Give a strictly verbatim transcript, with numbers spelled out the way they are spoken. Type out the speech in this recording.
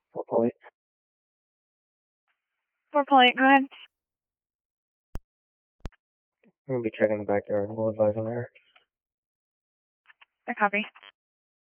Four point. Four point, go ahead. I'm gonna be checking the backyard. We'll advise on there. I copy.